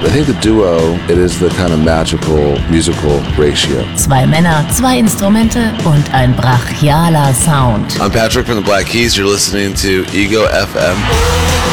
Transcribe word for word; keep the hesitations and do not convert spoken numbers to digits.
I think the duo, it is the kind of magical musical ratio. Zwei Männer, zwei Instrumente und ein brachialer Sound. I'm Patrick from the Black Keys. You're listening to Ego F M.